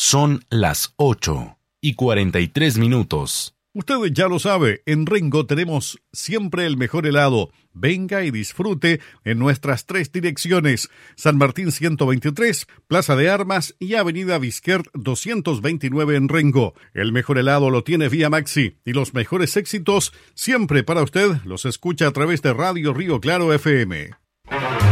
Son las 8:43. Usted ya lo sabe, en Rengo tenemos siempre el mejor helado. Venga y disfrute en nuestras 3 direcciones: San Martín 123, Plaza de Armas y Avenida Vizquert 229 en Rengo. El mejor helado lo tiene Vía Maxi y los mejores éxitos siempre para usted los escucha a través de Radio Río Claro FM.